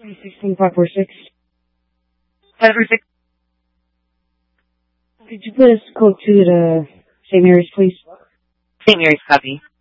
316-546. 546. Could you put us code 2 to St. Mary's, please? St. Mary's, copy.